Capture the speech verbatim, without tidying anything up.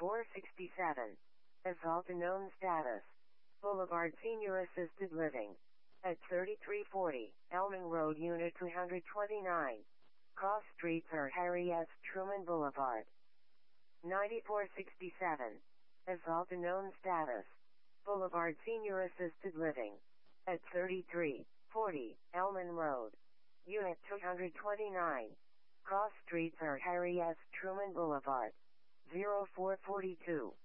four sixty-seven. Assault unknown status. Boulevard Senior Assisted Living. At thirty-three forty, Elming Road Unit two twenty-nine. Cross streets are Harry S. Truman Boulevard. ninety-four sixty-seven. Assault unknown status. Boulevard Senior Assisted Living. At thirty-three forty, Elman Road. Unit two twenty-nine. Cross streets are Harry S. Truman Boulevard. zero four four two.